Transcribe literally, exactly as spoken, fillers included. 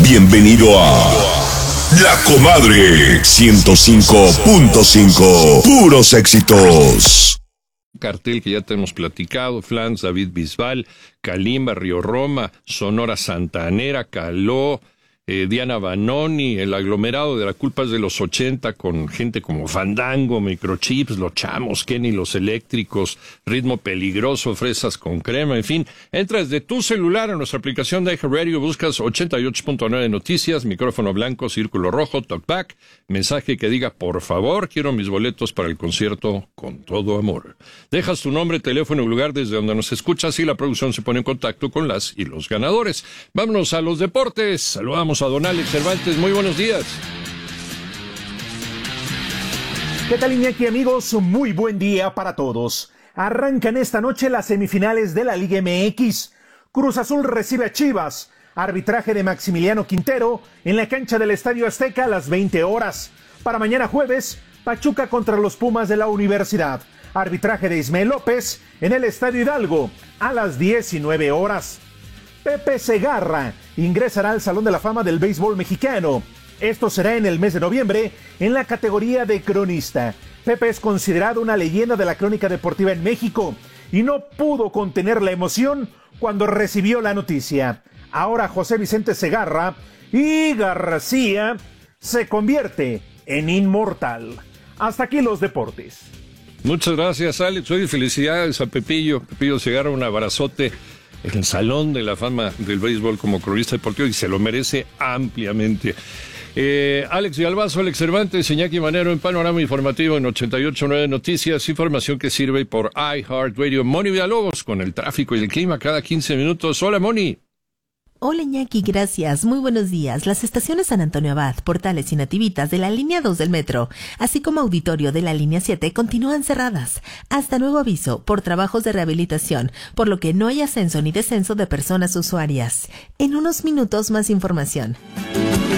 Bienvenido a La Comadre ciento cinco punto cinco. Puros éxitos. Cartel que ya te hemos platicado: Flans, David Bisbal, Kalimba, Río Roma, Sonora Santanera, Caló, eh, Diana Banoni, el aglomerado de la culpa es de los ochenta, con gente como Fandango, Microchips, Los Chamos, Kenny, Los Eléctricos, Ritmo Peligroso, Fresas con Crema, en fin. Entras de tu celular a nuestra aplicación de iHeartRadio, buscas ochenta y ocho punto nueve Noticias, micrófono blanco, círculo rojo, talkback, mensaje que diga: por favor, quiero mis boletos para el concierto Con Todo Amor. Dejas tu nombre, teléfono y lugar desde donde nos escuchas y la producción se pone en contacto con las y los ganadores. Vámonos a los deportes. Saludamos a don Alex Cervantes. Muy buenos días. ¿Qué tal, Iñaki, amigos? Muy buen día para todos. Arrancan esta noche las semifinales de la Liga M X. Cruz Azul recibe a Chivas. Arbitraje de Maximiliano Quintero en la cancha del Estadio Azteca a las veinte horas. Para mañana jueves, Pachuca contra los Pumas de la Universidad. Arbitraje de Ismael López en el Estadio Hidalgo a las diecinueve horas. Pepe Segarra ingresará al Salón de la Fama del Béisbol Mexicano. Esto será en el mes de noviembre en la categoría de cronista. Pepe es considerado una leyenda de la crónica deportiva en México y no pudo contener la emoción cuando recibió la noticia. Ahora José Vicente Segarra y García se convierte en inmortal. Hasta aquí los deportes. Muchas gracias, Alex. Oye, felicidades a Pepillo. Pepillo Segarra, un abrazote en el Salón de la Fama del Béisbol como cronista deportivo, y se lo merece ampliamente. Eh, Alex Galvazo, Alex Cervantes, Iñaki Manero en Panorama Informativo en ochenta y ocho punto nueve Noticias, información que sirve por iHeartRadio. Moni Villalobos con el tráfico y el clima cada quince minutos. Hola, Moni. Hola, Iñaki, gracias. Muy buenos días. Las estaciones San Antonio Abad, Portales y Nativitas de la línea dos del metro, así como Auditorio de la línea siete, continúan cerradas hasta nuevo aviso por trabajos de rehabilitación, por lo que no hay ascenso ni descenso de personas usuarias. En unos minutos más información.